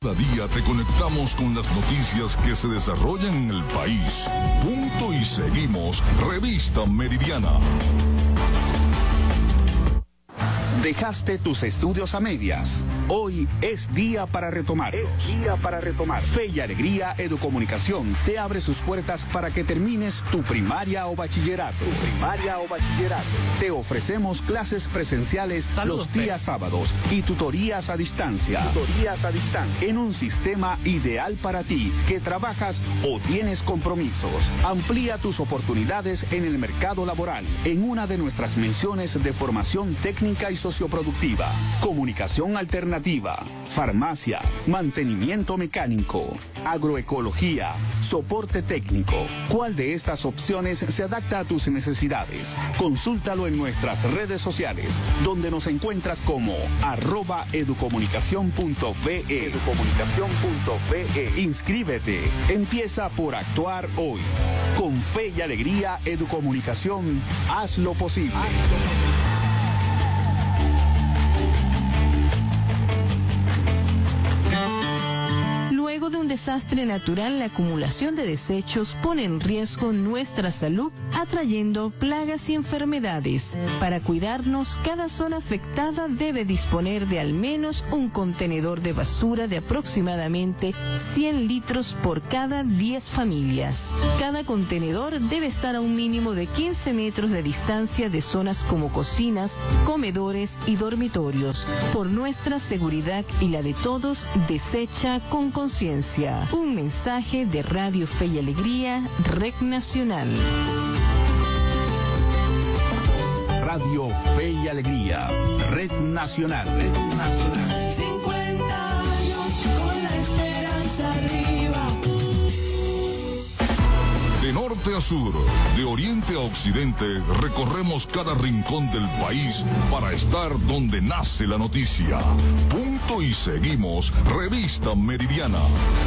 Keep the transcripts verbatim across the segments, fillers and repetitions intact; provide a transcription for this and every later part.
Cada día te conectamos con las noticias que se desarrollan en el país. Punto y seguimos. Revista Meridiana. Dejaste tus estudios a medias. Hoy es día para retomarlos. Es día para retomar. Fe y Alegría Educomunicación te abre sus puertas para que termines tu primaria o bachillerato. Tu primaria o bachillerato. Te ofrecemos clases presenciales Saludos, los días Pe. sábados y tutorías a distancia. Tutorías a distancia. En un sistema ideal para ti, que trabajas o tienes compromisos. Amplía tus oportunidades en el mercado laboral, en una de nuestras menciones de formación técnica y socioproductiva, comunicación alternativa, farmacia, mantenimiento mecánico, agroecología, soporte técnico. ¿Cuál de estas opciones se adapta a tus necesidades? Consúltalo en nuestras redes sociales, donde nos encuentras como arroba educomunicación punto be. Educomunicación punto be. Inscríbete. Empieza por actuar hoy. Con Fe y Alegría Educomunicación, haz lo posible. Luego de un desastre natural, la acumulación de desechos pone en riesgo nuestra salud, atrayendo plagas y enfermedades. Para cuidarnos, cada zona afectada debe disponer de al menos un contenedor de basura de aproximadamente cien litros por cada diez familias. Cada contenedor debe estar a un mínimo de quince metros de distancia de zonas como cocinas, comedores y dormitorios. Por nuestra seguridad y la de todos, desecha con conciencia. Un mensaje de Radio Fe y Alegría, Red Nacional. Radio Fe y Alegría, Red Nacional. Red Nacional. cincuenta años con la esperanza arriba. De norte a sur, de oriente a occidente, recorremos cada rincón del país para estar donde nace la noticia. Punto y seguimos. Revista Meridiana.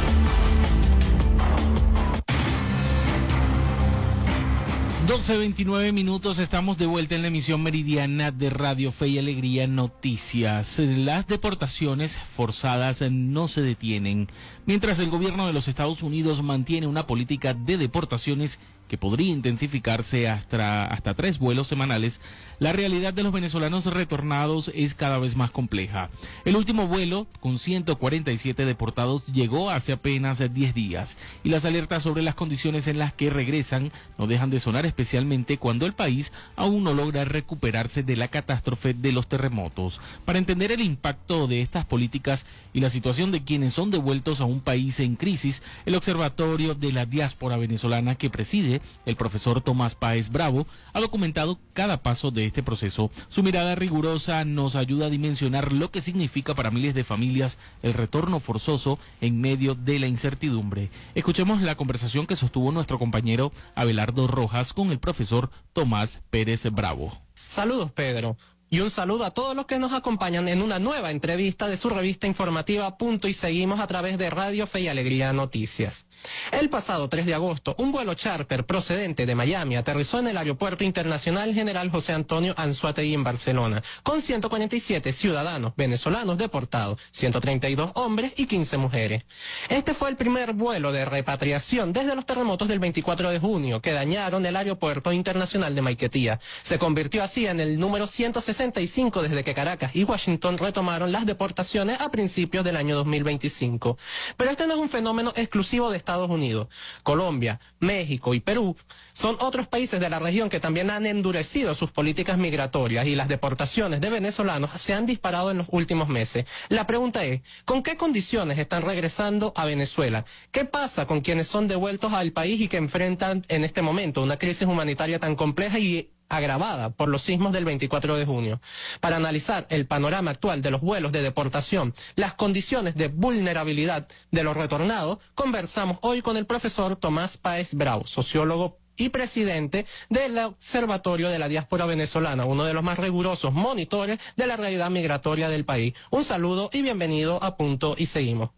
doce veintinueve minutos, estamos de vuelta en la emisión meridiana de Radio Fe y Alegría Noticias. Las deportaciones forzadas no se detienen. Mientras el gobierno de los Estados Unidos mantiene una política de deportaciones que podría intensificarse hasta, hasta tres vuelos semanales, la realidad de los venezolanos retornados es cada vez más compleja. El último vuelo, con ciento cuarenta y siete deportados, llegó hace apenas diez días, y las alertas sobre las condiciones en las que regresan no dejan de sonar, especialmente cuando el país aún no logra recuperarse de la catástrofe de los terremotos. Para entender el impacto de estas políticas y la situación de quienes son devueltos a un país en crisis, el Observatorio de la Diáspora Venezolana, que preside el profesor Tomás Páez Bravo, ha documentado cada paso de este proceso. Su mirada rigurosa nos ayuda a dimensionar lo que significa para miles de familias el retorno forzoso en medio de la incertidumbre. Escuchemos la conversación que sostuvo nuestro compañero Abelardo Rojas con el profesor Tomás Pérez Bravo. Saludos, Pedro. Y un saludo a todos los que nos acompañan en una nueva entrevista de su revista informativa Punto y Seguimos a través de Radio Fe y Alegría Noticias. El pasado tres de agosto, un vuelo charter procedente de Miami aterrizó en el Aeropuerto Internacional General José Antonio Anzoátegui en Barcelona, con ciento cuarenta y siete ciudadanos venezolanos deportados, ciento treinta y dos hombres y quince mujeres. Este fue el primer vuelo de repatriación desde los terremotos del veinticuatro de junio que dañaron el Aeropuerto Internacional de Maiquetía. Se convirtió así en el número ciento sesenta y cinco desde que Caracas y Washington retomaron las deportaciones a principios del año dos mil veinticinco. Pero este no es un fenómeno exclusivo de Estados Unidos. Colombia, México y Perú son otros países de la región que también han endurecido sus políticas migratorias, y las deportaciones de venezolanos se han disparado en los últimos meses. La pregunta es, ¿con qué condiciones están regresando a Venezuela? ¿Qué pasa con quienes son devueltos al país y que enfrentan en este momento una crisis humanitaria tan compleja y agravada por los sismos del veinticuatro de junio? Para analizar el panorama actual de los vuelos de deportación, las condiciones de vulnerabilidad de los retornados, conversamos hoy con el profesor Tomás Páez Bravo, sociólogo y presidente del Observatorio de la Diáspora Venezolana, uno de los más rigurosos monitores de la realidad migratoria del país. Un saludo y bienvenido a Punto y Seguimos.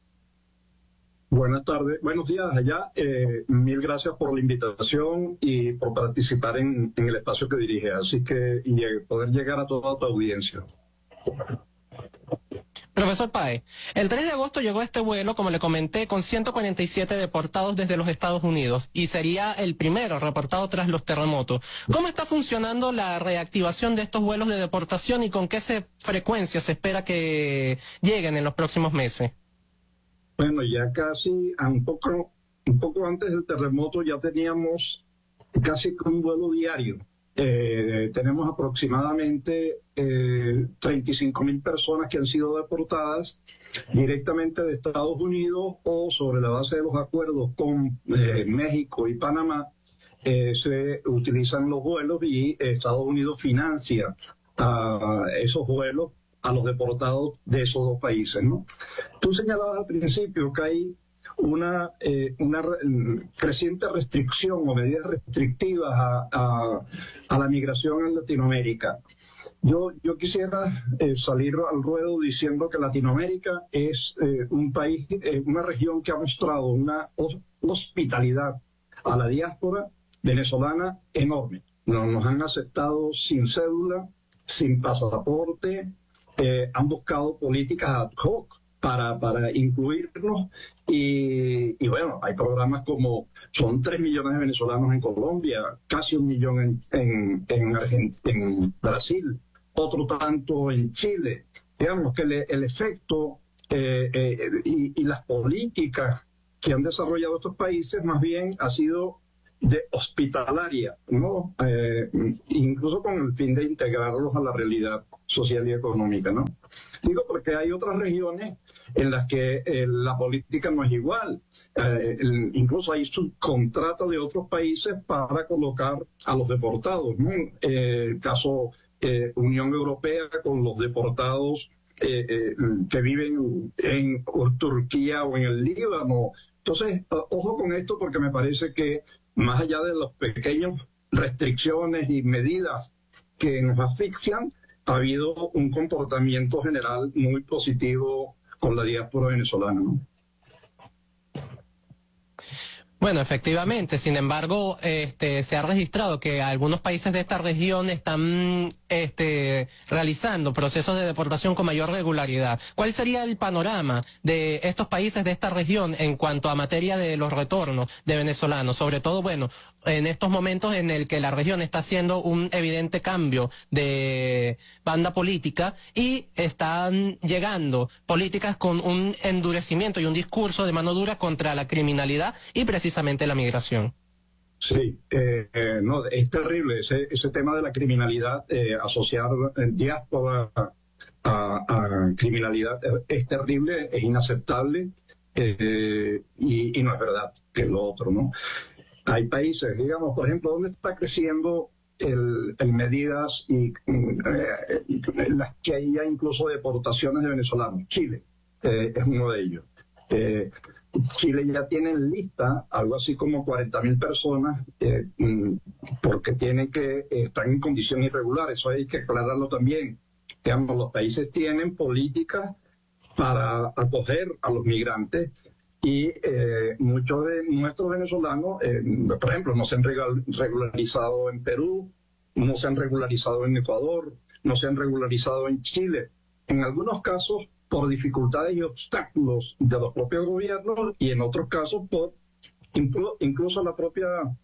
Buenas tardes, buenos días allá. Eh, mil gracias por la invitación y por participar en, en el espacio que dirige, así que y poder llegar a toda tu audiencia. Profesor Páez, el tres de agosto llegó este vuelo, como le comenté, con ciento cuarenta y siete deportados desde los Estados Unidos y sería el primero reportado tras los terremotos. ¿Cómo está funcionando la reactivación de estos vuelos de deportación y con qué se, frecuencia se espera que lleguen en los próximos meses? Bueno, ya casi a un poco, un poco antes del terremoto ya teníamos casi un vuelo diario. Eh, tenemos aproximadamente eh, treinta y cinco mil personas que han sido deportadas directamente de Estados Unidos o sobre la base de los acuerdos con eh, México y Panamá. Eh, se utilizan los vuelos y Estados Unidos financia a esos vuelos a los deportados de esos dos países, ¿no? Tú señalabas al principio que hay una, eh, una re, creciente restricción o medidas restrictivas a, a, a la migración en Latinoamérica. Yo, yo quisiera eh, salir al ruedo diciendo que Latinoamérica es eh, un país, eh, una región que ha mostrado una hospitalidad a la diáspora venezolana enorme. Nos, nos han aceptado sin cédula, sin pasaporte, eh, han buscado políticas ad hoc para, para incluirnos y, y bueno, hay programas como, son tres millones de venezolanos en Colombia, casi un millón en, en, en, Argent- en Brasil, otro tanto en Chile. Digamos que le, el efecto eh, eh, y, y las políticas que han desarrollado estos países más bien ha sido de hospitalaria, ¿no? Eh, incluso con el fin de integrarlos a la realidad social y económica, ¿no? Digo porque hay otras regiones en las que eh, la política no es igual. Eh, el, incluso hay subcontrata de otros países para colocar a los deportados, ¿no? Eh, el caso eh, Unión Europea con los deportados eh, eh, que viven en Turquía o en el Líbano. Entonces, ojo con esto porque me parece que más allá de las pequeñas restricciones y medidas que nos asfixian, ha habido un comportamiento general muy positivo con la diáspora venezolana, ¿no? Bueno, efectivamente, sin embargo, este, se ha registrado que algunos países de esta región están este, realizando procesos de deportación con mayor regularidad. ¿Cuál sería el panorama de estos países de esta región en cuanto a materia de los retornos de venezolanos? Sobre todo, bueno, en estos momentos en el que la región está haciendo un evidente cambio de banda política y están llegando políticas con un endurecimiento y un discurso de mano dura contra la criminalidad y precisamente la migración. Sí, eh, eh, no, es terrible ese, ese tema de la criminalidad, eh, asociar eh, diáspora a, a criminalidad es, es terrible, es inaceptable eh, y, y no es verdad que es lo otro, ¿no? Hay países, digamos, por ejemplo, donde está creciendo el, el medidas y eh, en las que haya incluso deportaciones de venezolanos. Chile eh, es uno de ellos. Eh, Chile ya tiene en lista algo así como cuarenta mil personas eh, porque tienen que estar en condición irregular. Eso hay que aclararlo también. Digamos, los países tienen políticas para acoger a los migrantes y eh, muchos de nuestros venezolanos, eh, por ejemplo, no se han regularizado en Perú, no se han regularizado en Ecuador, no se han regularizado en Chile. En algunos casos por dificultades y obstáculos de los propios gobiernos y en otros casos por inclu incluso la propia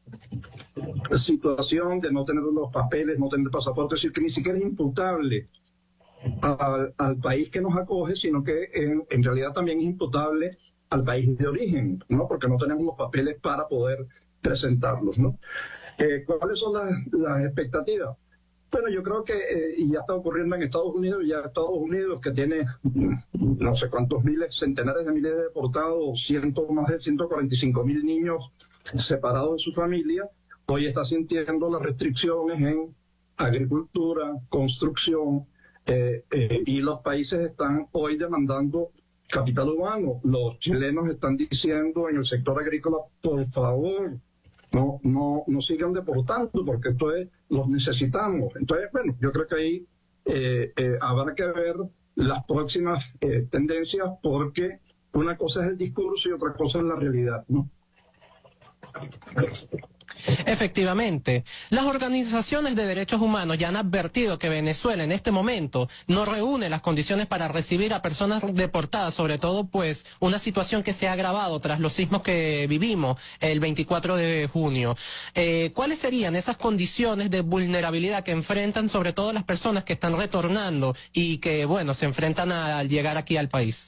situación de no tener los papeles, no tener pasaporte, es decir, que ni siquiera es imputable al, al país que nos acoge, sino que en, en realidad también es imputable al país de origen, ¿no? Porque no tenemos los papeles para poder presentarlos, ¿no? Eh, ¿Cuáles son las, las expectativas? Bueno, yo creo que, eh, y ya está ocurriendo en Estados Unidos, ya Estados Unidos que tiene no sé cuántos miles, centenares de miles de deportados, ciento, más de ciento cuarenta y cinco mil niños separados de su familia, hoy está sintiendo las restricciones en agricultura, construcción, eh, eh, y los países están hoy demandando capital humano. Los chilenos están diciendo en el sector agrícola, por favor, no, no, no sigan deportando porque entonces los necesitamos. Entonces, bueno, yo creo que ahí eh, eh, habrá que ver las próximas eh, tendencias porque una cosa es el discurso y otra cosa es la realidad, ¿no? Efectivamente, las organizaciones de derechos humanos ya han advertido que Venezuela en este momento no reúne las condiciones para recibir a personas deportadas, sobre todo pues una situación que se ha agravado tras los sismos que vivimos el veinticuatro de junio. Eh, ¿Cuáles serían esas condiciones de vulnerabilidad que enfrentan sobre todo las personas que están retornando y que, bueno, se enfrentan a- al llegar aquí al país?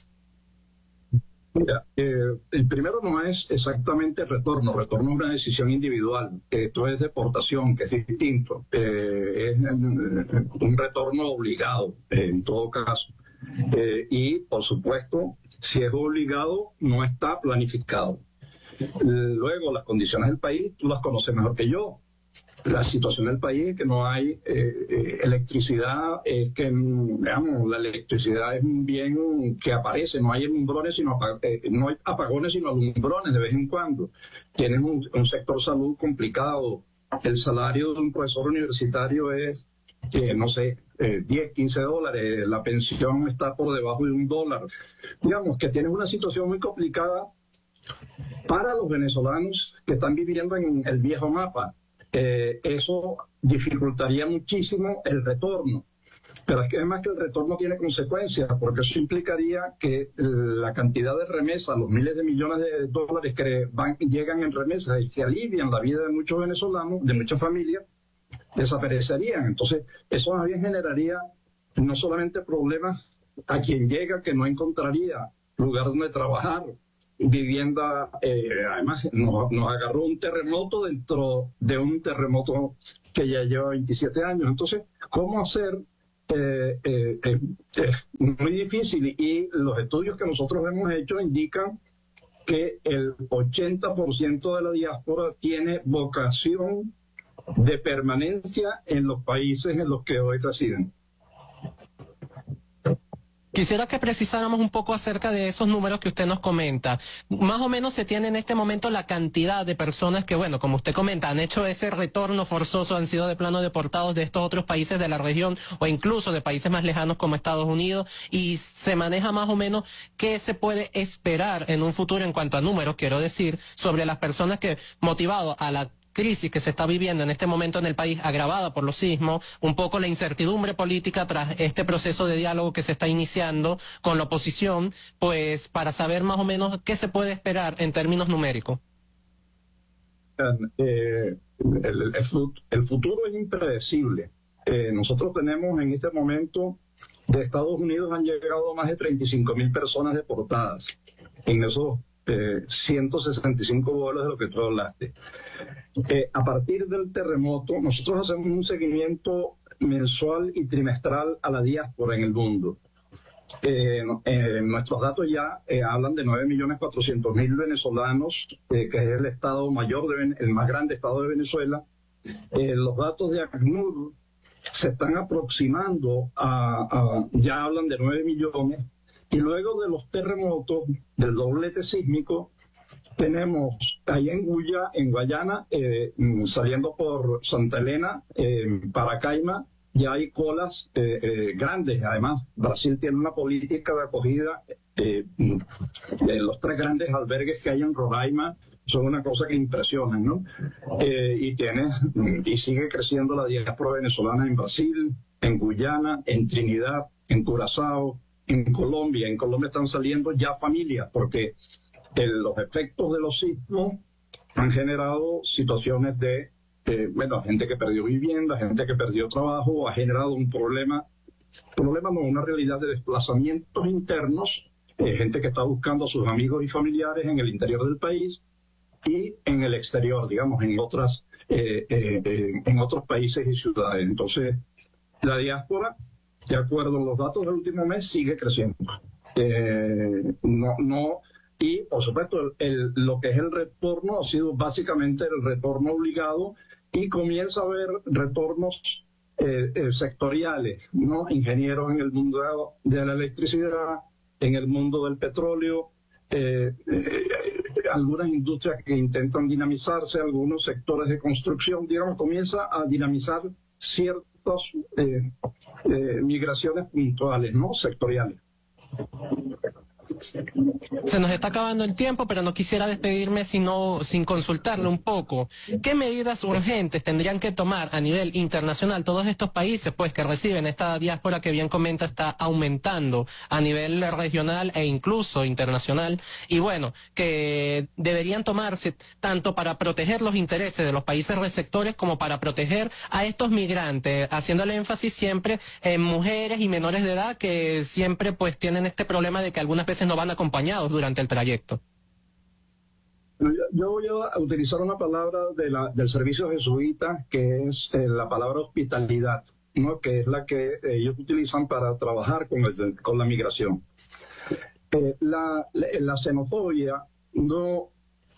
Mira, eh, el primero no es exactamente retorno, retorno es una decisión individual, esto es deportación, que es distinto, eh, es eh, un retorno obligado eh, en todo caso. Eh, y, por supuesto, si es obligado, no está planificado. Luego, las condiciones del país, tú las conoces mejor que yo. La situación del país es que no hay eh, eh, electricidad, es que, digamos, la electricidad es un bien que aparece, no hay alumbrones, sino apa- eh, no hay apagones, sino alumbrones de vez en cuando. Tienes un, un sector salud complicado. El salario de un profesor universitario es, eh, no sé, eh, diez, quince dólares. La pensión está por debajo de un dólar. Digamos que tienes una situación muy complicada para los venezolanos que están viviendo en el viejo mapa. Eh, eso dificultaría muchísimo el retorno. Pero es que además que el retorno tiene consecuencias, porque eso implicaría que la cantidad de remesas, los miles de millones de dólares que van, llegan en remesas y que alivian la vida de muchos venezolanos, de muchas familias, desaparecerían. Entonces, eso más bien generaría no solamente problemas a quien llega que no encontraría lugar donde trabajar, vivienda, eh, además nos, nos agarró un terremoto dentro de un terremoto que ya lleva veintisiete años. Entonces, ¿cómo hacer? Eh, eh, eh, es muy difícil, y los estudios que nosotros hemos hecho indican que el ochenta por ciento de la diáspora tiene vocación de permanencia en los países en los que hoy residen. Quisiera que precisáramos un poco acerca de esos números que usted nos comenta. Más o menos se tiene en este momento la cantidad de personas que, bueno, como usted comenta, han hecho ese retorno forzoso, han sido de plano deportados de estos otros países de la región o incluso de países más lejanos como Estados Unidos, y se maneja más o menos qué se puede esperar en un futuro en cuanto a números, quiero decir, sobre las personas que, motivado a la crisis que se está viviendo en este momento en el país, agravada por los sismos, un poco la incertidumbre política tras este proceso de diálogo que se está iniciando con la oposición, pues para saber más o menos qué se puede esperar en términos numéricos. Eh, el, el, el futuro es impredecible. Eh, nosotros tenemos en este momento, de Estados Unidos han llegado más de treinta y cinco mil personas deportadas en esos eh, ciento sesenta y cinco vuelos de lo que tú hablaste. Eh, a partir del terremoto, nosotros hacemos un seguimiento mensual y trimestral a la diáspora en el mundo. Eh, eh, nuestros datos ya eh, hablan de nueve millones cuatrocientos mil venezolanos, eh, que es el estado mayor, de, el más grande estado de Venezuela. Eh, los datos de ACNUR se están aproximando a, a, ya hablan de nueve millones, y luego de los terremotos, del doblete sísmico, tenemos ahí en Guya, en Guayana, eh, saliendo por Santa Elena, eh, Paracaima, ya hay colas eh, eh, grandes. Además, Brasil tiene una política de acogida. Eh, de los tres grandes albergues que hay en Roraima son una cosa que impresiona, ¿no? Eh, y tiene, y sigue creciendo la diáspora venezolana en Brasil, en Guyana, en Trinidad, en Curazao, en Colombia. En Colombia están saliendo ya familias, porque el, los efectos de los sismos han generado situaciones de, eh, bueno, gente que perdió vivienda, gente que perdió trabajo, ha generado un problema, problema no, una realidad de desplazamientos internos, eh, gente que está buscando a sus amigos y familiares en el interior del país y en el exterior, digamos, en otras, eh, eh, eh, en otros países y ciudades. Entonces, la diáspora, de acuerdo a los datos del último mes, sigue creciendo. Eh, no, no, y, por supuesto, el, el, lo que es el retorno ha sido básicamente el retorno obligado, y comienza a haber retornos eh, eh, sectoriales, ¿no? Ingenieros en el mundo de, de la electricidad, en el mundo del petróleo, eh, eh, algunas industrias que intentan dinamizarse, algunos sectores de construcción, digamos, comienza a dinamizar ciertas eh, eh, migraciones puntuales, ¿no? Sectoriales. Se nos está acabando el tiempo, pero no quisiera despedirme sino, sin consultarle un poco. ¿Qué medidas urgentes tendrían que tomar a nivel internacional todos estos países pues que reciben esta diáspora que bien comenta está aumentando a nivel regional e incluso internacional? Y bueno, que deberían tomarse tanto para proteger los intereses de los países receptores como para proteger a estos migrantes, haciéndole énfasis siempre en mujeres y menores de edad que siempre pues tienen este problema de que algunas veces no van acompañados durante el trayecto. Yo voy a utilizar una palabra de la, del servicio jesuita, que es eh, la palabra hospitalidad, ¿no? Que es la que ellos utilizan para trabajar con, el, con la migración. Eh, la, la xenofobia no,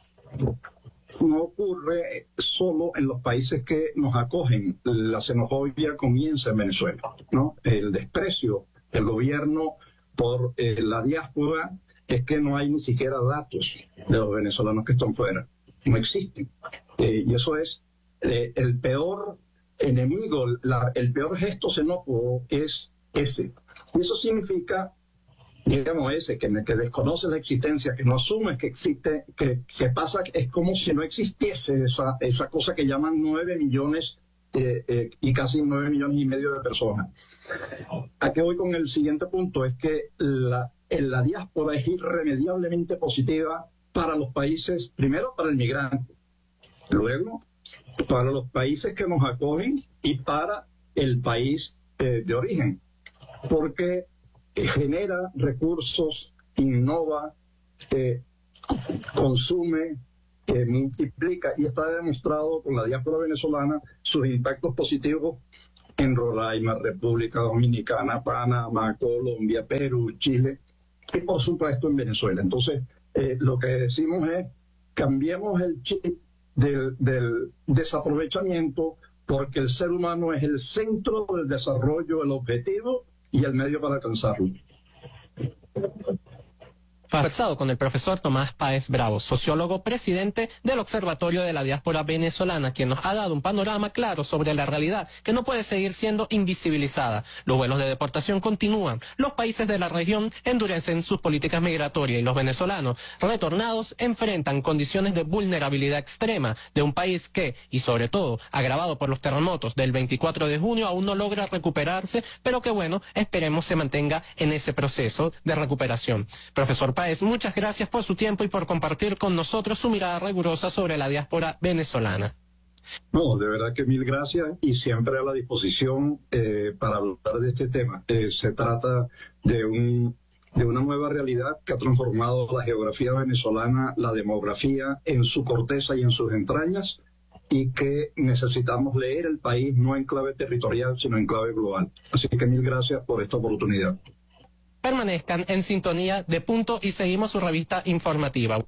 no ocurre solo en los países que nos acogen. La xenofobia comienza en Venezuela, ¿no? El desprecio del gobierno por eh, la diáspora es que no hay ni siquiera datos de los venezolanos que están fuera. No existen. Eh, y eso es eh, el peor enemigo, la, el peor gesto xenófobo es ese. Y eso significa, digamos, ese, que, que desconoce la existencia, que no asume que existe, que, que pasa, es como si no existiese esa, esa cosa que llaman nueve millones eh, eh, y casi nueve millones y medio de personas. ¿A qué voy con el siguiente punto? Es que la, en la diáspora es irremediablemente positiva para los países, primero para el migrante, luego para los países que nos acogen y para el país eh, de origen, porque genera recursos, innova, eh, consume, eh, multiplica, y está demostrado con la diáspora venezolana sus impactos positivos en Roraima, República Dominicana, Panamá, Colombia, Perú, Chile y por supuesto en Venezuela. Entonces, eh, lo que decimos es, cambiemos el chip del, del desaprovechamiento, porque el ser humano es el centro del desarrollo, el objetivo y el medio para alcanzarlo. Conversado con el profesor Tomás Páez Bravo, sociólogo presidente del Observatorio de la Diáspora Venezolana, quien nos ha dado un panorama claro sobre la realidad que no puede seguir siendo invisibilizada. Los vuelos de deportación continúan, los países de la región endurecen sus políticas migratorias y los venezolanos retornados enfrentan condiciones de vulnerabilidad extrema de un país que, y sobre todo agravado por los terremotos del veinticuatro de junio, aún no logra recuperarse, pero que bueno, esperemos se mantenga en ese proceso de recuperación. Profesor Páez, muchas gracias por su tiempo y por compartir con nosotros su mirada rigurosa sobre la diáspora venezolana. No, de verdad que mil gracias y siempre a la disposición eh, para hablar de este tema. Eh, se trata de, un, de una nueva realidad que ha transformado la geografía venezolana, la demografía en su corteza y en sus entrañas, y que necesitamos leer el país no en clave territorial, sino en clave global. Así que mil gracias por esta oportunidad. Permanezcan en sintonía de Punto y seguimos su revista informativa.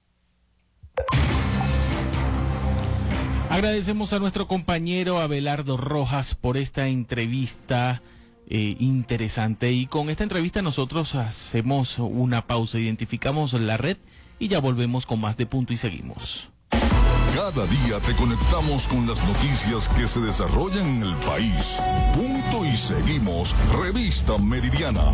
Agradecemos a nuestro compañero Abelardo Rojas por esta entrevista eh, interesante, y con esta entrevista nosotros hacemos una pausa, identificamos la red y ya volvemos con más de Punto y seguimos. Cada día te conectamos con las noticias que se desarrollan en el país. Punto y seguimos, Revista Meridiana.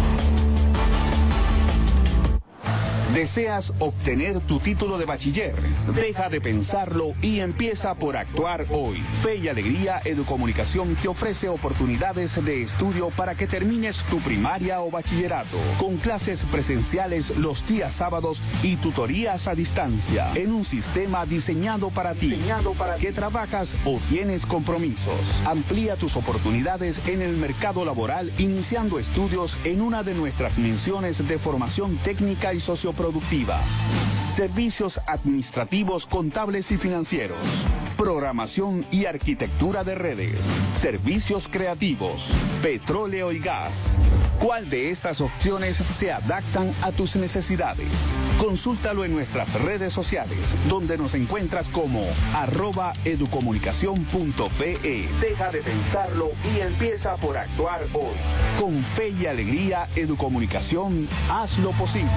¿Deseas obtener tu título de bachiller? Deja de pensarlo y empieza por actuar hoy. Fe y Alegría Educomunicación te ofrece oportunidades de estudio para que termines tu primaria o bachillerato, con clases presenciales los días sábados y tutorías a distancia, en un sistema diseñado para ti, diseñado para que trabajas o tienes compromisos. Amplía tus oportunidades en el mercado laboral iniciando estudios en una de nuestras menciones de formación técnica y socioprofesional productiva, servicios administrativos, contables y financieros, programación y arquitectura de redes, servicios creativos, petróleo y gas. ¿Cuál de estas opciones se adaptan a tus necesidades? Consúltalo en nuestras redes sociales, donde nos encuentras como arroba educomunicación punto pe. Deja de pensarlo y empieza por actuar hoy. Con Fe y Alegría Educomunicación, haz lo posible.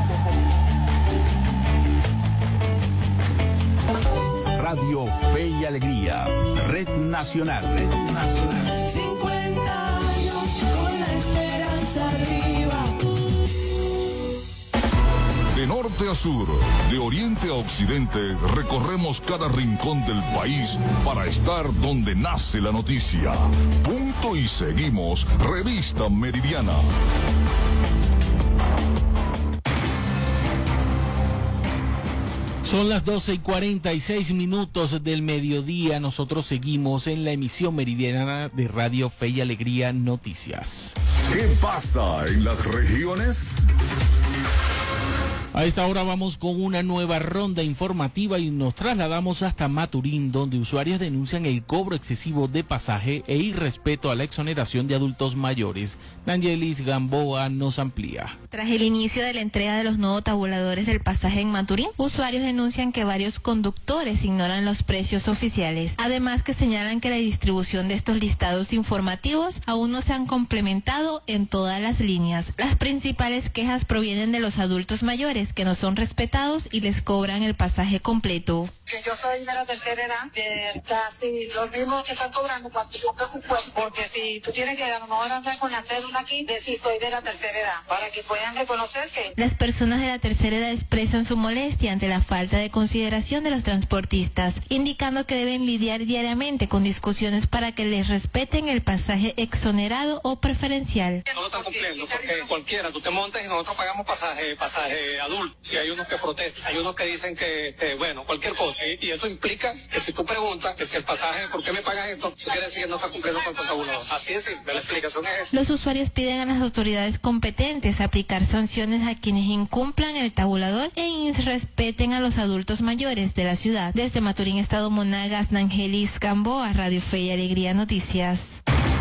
Radio Fe y Alegría, Red Nacional, Red Nacional. cincuenta años con la esperanza arriba. De norte a sur, de oriente a occidente, recorremos cada rincón del país para estar donde nace la noticia. Punto y seguimos, Revista Meridiana. Son las doce y cuarenta y seis minutos del mediodía. Nosotros seguimos en la emisión meridiana de Radio Fe y Alegría Noticias. ¿Qué pasa en las regiones? A esta hora vamos con una nueva ronda informativa y nos trasladamos hasta Maturín, donde usuarios denuncian el cobro excesivo de pasaje e irrespeto a la exoneración de adultos mayores. Nangelis Gamboa nos amplía. Tras el inicio de la entrega de los nuevos tabuladores del pasaje en Maturín, usuarios denuncian que varios conductores ignoran los precios oficiales. Además que señalan que la distribución de estos listados informativos aún no se han complementado en todas las líneas. Las principales quejas provienen de los adultos mayores, que no son respetados y les cobran el pasaje completo. Que yo soy de la tercera edad, de casi los mismos que están cobrando cuatrocientos presupuestos, porque si tú tienes que a lo mejor andar con la cédula aquí, decir soy de la tercera edad, para que puedan reconocer que... Las personas de la tercera edad expresan su molestia ante la falta de consideración de los transportistas, indicando que deben lidiar diariamente con discusiones para que les respeten el pasaje exonerado o preferencial. No lo están cumpliendo, porque cualquiera, tú te montas y nosotros pagamos pasaje, pasaje adulto. Y hay unos que protestan, hay unos que dicen que, que bueno, cualquier cosa. Y, y eso implica que si tú preguntas que si el pasaje, ¿por qué me pagas esto? Quiere decir que no está cumpliendo con el tabulador. Así es simple, la explicación es esa. Los usuarios piden a las autoridades competentes aplicar sanciones a quienes incumplan el tabulador e irrespeten a los adultos mayores de la ciudad. Desde Maturín, Estado Monagas, Nangelis Gamboa, Radio Fe y Alegría Noticias.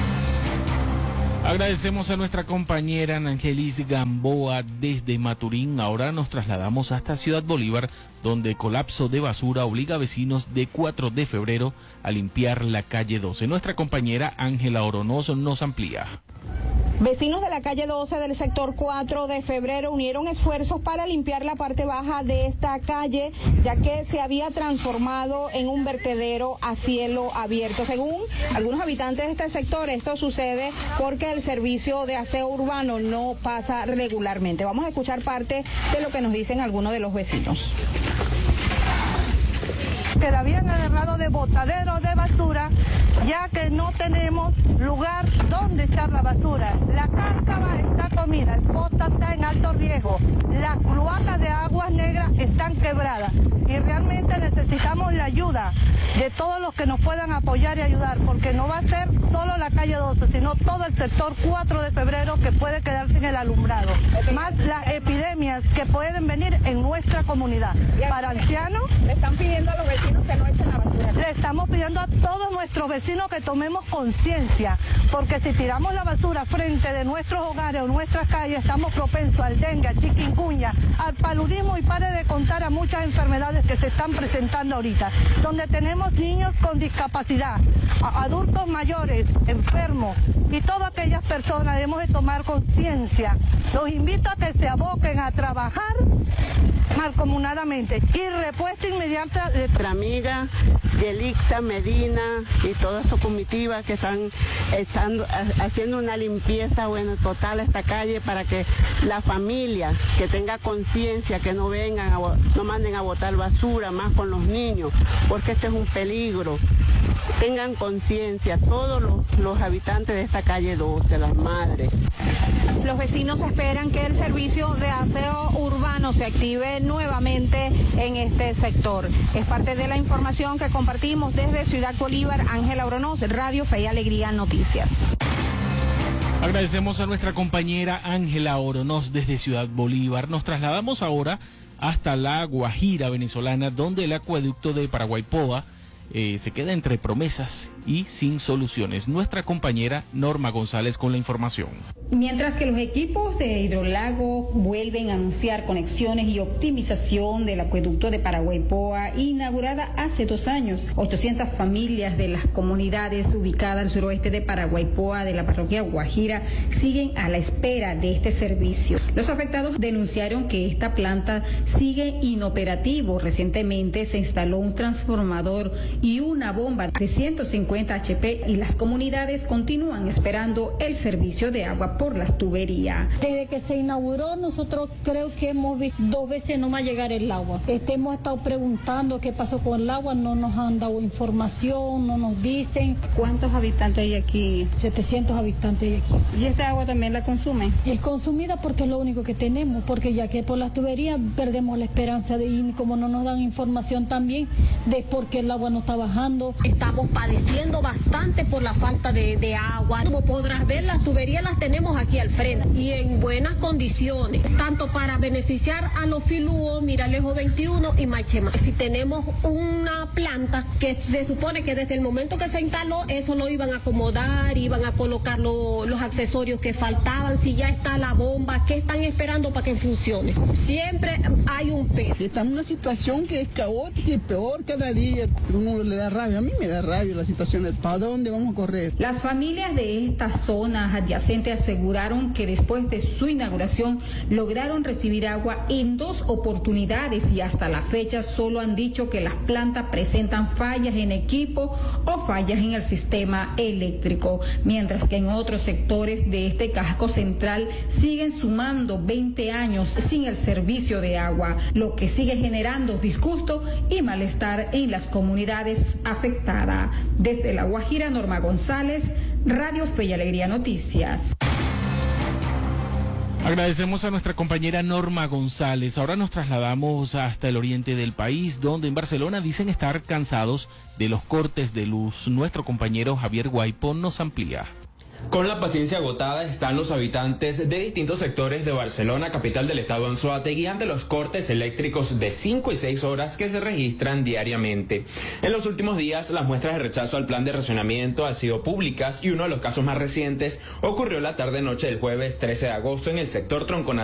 Agradecemos a nuestra compañera Nangelis Gamboa desde Maturín. Ahora nos trasladamos hasta Ciudad Bolívar, donde colapso de basura obliga a vecinos de cuatro de febrero a limpiar la calle doce. Nuestra compañera Ángela Oronoz nos amplía. Vecinos de la calle doce del sector cuatro de febrero unieron esfuerzos para limpiar la parte baja de esta calle, ya que se había transformado en un vertedero a cielo abierto. Según algunos habitantes de este sector, esto sucede porque el servicio de aseo urbano no pasa regularmente. Vamos a escuchar parte de lo que nos dicen algunos de los vecinos. Que la habían agarrado de botadero de basura, ya que no tenemos lugar donde echar la basura. La cárcava está comida, el posta está en alto riesgo, las cloacas de aguas negras están quebradas y realmente necesitamos la ayuda de todos los que nos puedan apoyar y ayudar, porque no va a ser solo la calle doce, sino todo el sector cuatro de febrero que puede quedar sin el alumbrado, más las epidemias que pueden venir en nuestra comunidad. Para ancianos, le están pidiendo a los vecinos que no echen la basura. Le estamos pidiendo a todos nuestros vecinos que tomemos conciencia, porque si tiramos la basura frente de nuestros hogares o nuestras calles, estamos propensos al dengue, al chikungunya, al paludismo y pare de contar a muchas enfermedades que se están presentando ahorita, donde tenemos niños con discapacidad, adultos mayores, enfermos y todas aquellas personas. Debemos de tomar conciencia. Los invito a que se aboquen a trabajar mancomunadamente y respuesta inmediata de nuestra amiga Yelixa Medina y toda su comitiva que están, están haciendo una limpieza bueno total a esta calle para que la familia que tenga conciencia, que no vengan a, no manden a botar basura más con los niños, porque este es un peligro. Tengan conciencia todos los, los habitantes de esta calle doce, las madres. Los vecinos esperan que el servicio de aseo urbano se active nuevamente en este sector. Es parte de la información que compartimos desde Ciudad Bolívar. Ángela Oronoz, Radio Fe y Alegría Noticias. Agradecemos a nuestra compañera Ángela Oronoz desde Ciudad Bolívar. Nos trasladamos ahora hasta la Guajira venezolana, donde el acueducto de Paraguaypoa eh, se queda entre promesas y sin soluciones. Nuestra compañera Norma González con la información. Mientras que los equipos de Hidrolago vuelven a anunciar conexiones y optimización del acueducto de Paraguaypoa, inaugurada hace dos años, ochocientas familias de las comunidades ubicadas al suroeste de Paraguaypoa de la parroquia Guajira siguen a la espera de este servicio. Los afectados denunciaron que esta planta sigue inoperativo. Recientemente se instaló un transformador y una bomba de ciento cincuenta cincuenta H P y las comunidades continúan esperando el servicio de agua por las tuberías. Desde que se inauguró, nosotros creo que hemos visto dos veces nomás llegar el agua. Este, hemos estado preguntando qué pasó con el agua, no nos han dado información, no nos dicen. ¿Cuántos habitantes hay aquí? setecientos habitantes hay aquí. ¿Y esta agua también la consumen? Es consumida porque es lo único que tenemos, porque ya que por las tuberías perdemos la esperanza de ir, como no nos dan información también de por qué el agua no está bajando. Estamos padeciendo bastante por la falta de, de agua. Como podrás ver, las tuberías las tenemos aquí al frente y en buenas condiciones, tanto para beneficiar a los Filúo, Miralejo veintiuno y Machema. Si tenemos una planta que se supone que desde el momento que se instaló, eso lo iban a acomodar, iban a colocar lo, los accesorios que faltaban, si ya está la bomba, ¿qué están esperando para que funcione? Siempre hay un pez. Está en una situación que es caótica y peor cada día. Uno le da rabia, a mí me da rabia la situación del ¿para dónde vamos a correr? Las familias de estas zonas adyacentes aseguraron que después de su inauguración lograron recibir agua en dos oportunidades y hasta la fecha solo han dicho que las plantas presentan fallas en equipo o fallas en el sistema eléctrico, mientras que en otros sectores de este casco central siguen sumando veinte años sin el servicio de agua, lo que sigue generando disgusto y malestar en las comunidades afectadas. Desde La Guajira, Norma González, Radio Fe y Alegría Noticias. Agradecemos a nuestra compañera Norma González. Ahora nos trasladamos hasta el oriente del país, donde en Barcelona dicen estar cansados de los cortes de luz. Nuestro compañero Javier Guaipo nos amplía. Con la paciencia agotada están los habitantes de distintos sectores de Barcelona, capital del estado Anzoátegui, ante los cortes eléctricos de cinco y seis horas que se registran diariamente. En los últimos días, las muestras de rechazo al plan de racionamiento han sido públicas y uno de los casos más recientes ocurrió la tarde-noche del jueves trece de agosto en el sector Tronconal